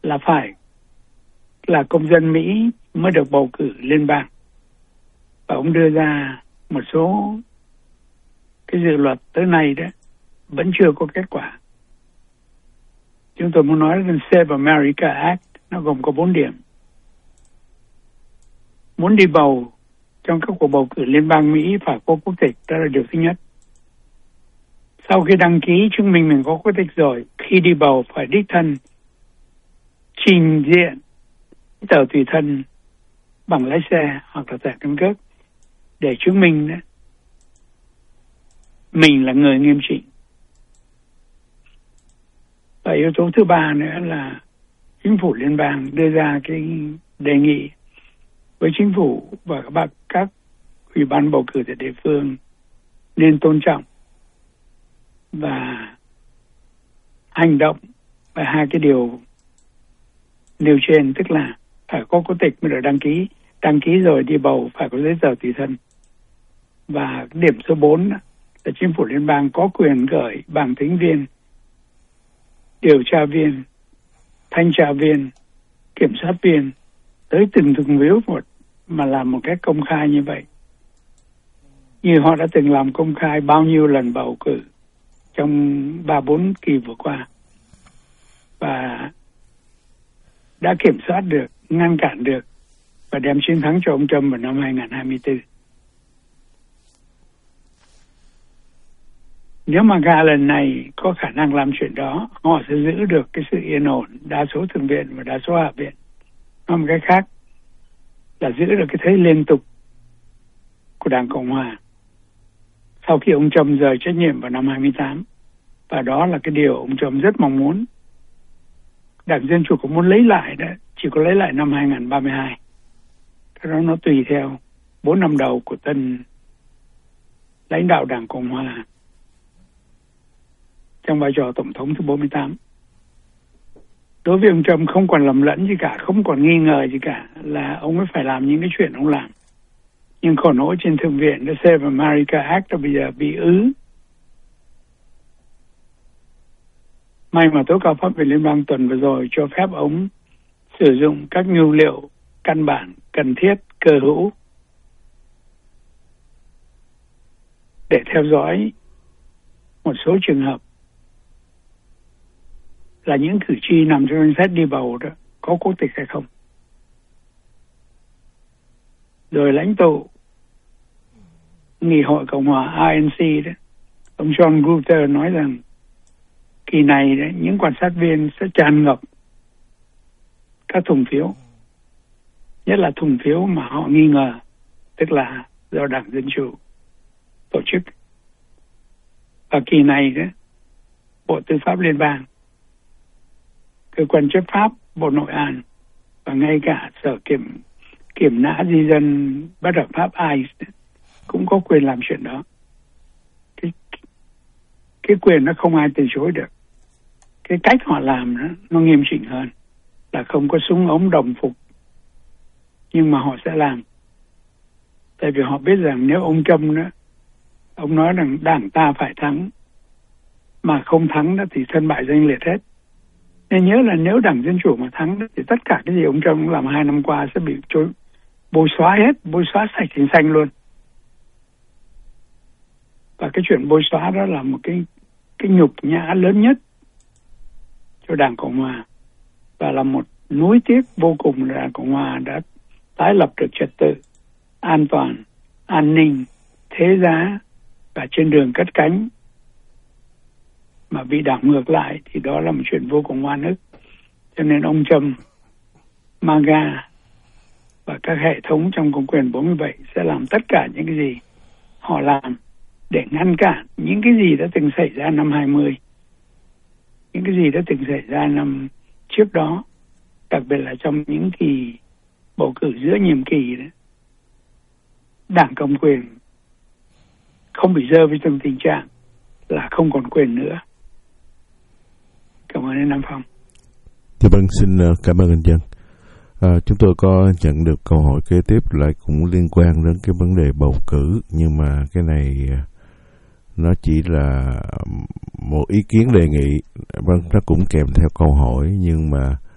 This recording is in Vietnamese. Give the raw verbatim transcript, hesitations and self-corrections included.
là phải là công dân Mỹ mới được bầu cử liên bang. Và ông đưa ra một số cái dự luật tới nay đó vẫn chưa có kết quả. Chúng tôi muốn nói đến Save America Act, nó gồm có bốn điểm. Muốn đi bầu trong các cuộc bầu cử liên bang Mỹ phải có quốc tịch, đó là điều thứ nhất. Sau khi đăng ký chứng minh mình có quốc tịch rồi, khi đi bầu phải đích thân trình diện tờ tùy thân bằng lái xe hoặc là thẻ căn cước để chứng minh đó, mình là người nghiêm chỉnh. Và yếu tố thứ ba nữa là chính phủ liên bang đưa ra cái đề nghị với chính phủ và các, các ủy ban bầu cử tại địa phương nên tôn trọng và hành động và hai cái điều nêu trên, tức là phải có quốc tịch mới được đăng ký, đăng ký rồi đi bầu phải có giấy tờ tùy thân. Và điểm số bốn là chính phủ liên bang có quyền gửi bằng tính viên, điều tra viên, thanh tra viên, kiểm soát viên tới từng từng phiếu một mà làm một cách công khai như vậy, như họ đã từng làm công khai bao nhiêu lần bầu cử trong ba bốn kỳ vừa qua, và đã kiểm soát được, ngăn cản được và đem chiến thắng cho ông Trump vào năm hai không hai tư. Nếu mà gà lần này có khả năng làm chuyện đó, họ sẽ giữ được cái sự yên ổn, đa số thượng viện và đa số hạ viện. Nói một cách khác là giữ được cái thế liên tục của Đảng Cộng Hòa sau khi ông Trump rời trách nhiệm vào năm hai mươi tám. Và đó là cái điều ông Trump rất mong muốn. Đảng Dân Chủ cũng muốn lấy lại đó, chỉ có lấy lại năm hai không ba hai. Cái đó nó tùy theo bốn năm đầu của tân lãnh đạo Đảng Cộng Hòa trong vai trò Tổng thống thứ bốn mươi tám. Đối với ông Trump không còn lầm lẫn gì cả, không còn nghi ngờ gì cả là ông ấy phải làm những cái chuyện ông làm. Nhưng khổ nỗi trên Thượng viện, The Save America Act bây giờ bị ứ. May mà tối cao pháp viện liên bang tuần vừa rồi cho phép ông sử dụng các nhu liệu căn bản, cần thiết, cơ hữu để theo dõi một số trường hợp là những cử tri nằm trong danh sách đi bầu đó có quốc tịch hay không. Rồi lãnh tụ Nghị hội Cộng hòa rờ en xê đó, ông John Grutter nói rằng kỳ này đấy, những quan sát viên sẽ tràn ngập các thùng phiếu, nhất là thùng phiếu mà họ nghi ngờ, tức là do Đảng Dân Chủ tổ chức. Và kỳ này đấy, Bộ Tư pháp Liên bang, cơ quan chấp pháp, Bộ Nội an và ngay cả Sở Kiểm Kiểm nã di dân bất hợp pháp i xê e cũng có quyền làm chuyện đó. Cái, cái quyền nó không ai từ chối được. Cái cách họ làm đó, nó nghiêm chỉnh hơn là không có súng ống đồng phục, nhưng mà họ sẽ làm. Tại vì họ biết rằng nếu ông Trump đó, ông nói rằng đảng ta phải thắng, mà không thắng đó thì thân bại danh liệt hết. Nên nhớ là nếu Đảng Dân Chủ mà thắng đó, thì tất cả cái gì ông Trump làm hai năm qua sẽ bị trôi, bôi xóa hết, bôi xóa sạch thành xanh luôn. Và cái chuyện bôi xóa đó là một cái cái nhục nhã lớn nhất cho Đảng Cộng Hòa, và là một nuối tiếc vô cùng là Đảng Cộng Hòa đã tái lập được trật tự, an toàn, an ninh, thế giá và trên đường cất cánh, mà bị đảo ngược lại thì đó là một chuyện vô cùng oan ức. Cho nên ông Trump, MAGA và các hệ thống trong công quyền bốn mươi bảy sẽ làm tất cả những cái gì họ làm để ngăn cản những cái gì đã từng xảy ra năm hai mươi, những cái gì đã từng xảy ra năm trước đó, đặc biệt là trong những kỳ bầu cử giữa nhiệm kỳ đó. Đảng cầm quyền không bị rơi vào trong tình trạng là không còn quyền nữa. Cảm ơn anh Nam Phong. Dạ vâng, xin cảm ơn anh Dân. À, chúng tôi có nhận được câu hỏi kế tiếp lại cũng liên quan đến cái vấn đề bầu cử, nhưng mà cái này nó chỉ là một ý kiến đề nghị, vâng, nó cũng kèm theo câu hỏi, nhưng mà